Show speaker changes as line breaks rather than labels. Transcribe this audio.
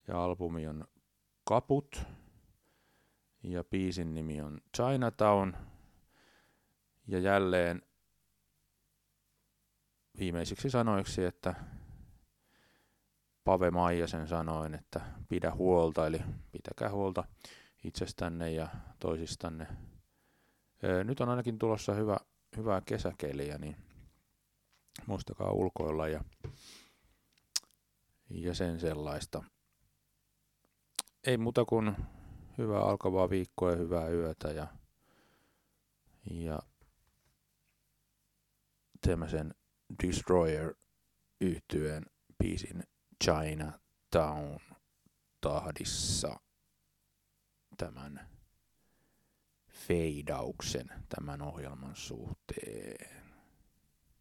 ja albumi on Kaput ja biisin nimi on Chinatown. Ja jälleen viimeisiksi sanoiksi, että Pave Maijasen sanoin, että pidä huolta, eli pitäkää huolta itsestänne ja toisistanne. Nyt on ainakin tulossa hyvää kesäkeliä, niin muistakaa ulkoilla ja sen sellaista. Ei muuta kuin hyvää alkavaa viikkoa ja hyvää yötä ja teemme sen Destroyer-yhtyeen biisin Chinatown tahdissa tämän feidauksen tämän ohjelman suhteen.